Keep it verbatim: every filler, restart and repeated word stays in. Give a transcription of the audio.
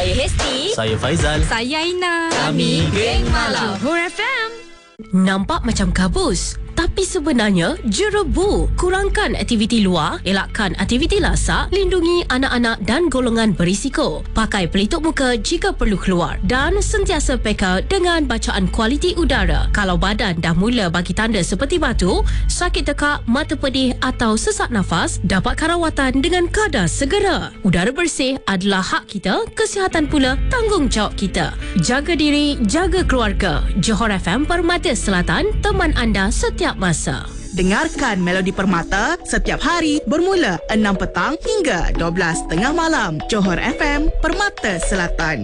Saya Hesti. Saya Faizal. Saya Aina. Kami Geng Malam. Johor F M. Nampak macam kabus, tapi sebenarnya jerebu. Kurangkan aktiviti luar, elakkan aktiviti lasak, lindungi anak-anak dan golongan berisiko. Pakai pelitup muka jika perlu keluar dan sentiasa peka dengan bacaan kualiti udara. Kalau badan dah mula bagi tanda seperti batu, sakit tekak, mata pedih atau sesak nafas, dapatkan rawatan dengan kadar segera. Udara bersih adalah hak kita, kesihatan pula tanggungjawab kita. Jaga diri, jaga keluarga. Johor F M Permata Selatan, teman anda setiap masa. Dengarkan Melodi Permata setiap hari bermula enam petang hingga dua belas tengah malam. Johor F M Permata Selatan.